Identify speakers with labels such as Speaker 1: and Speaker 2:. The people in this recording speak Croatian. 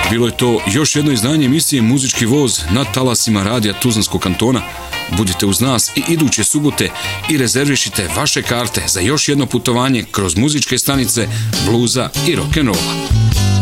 Speaker 1: Bilo je to još jedno izdanje emisije Muzički voz na talasima radija Tuzlanskog kantona. Budite uz nas i iduće subote i rezervišite vaše karte za još jedno putovanje kroz muzičke stanice bluza i rock'n'rolla.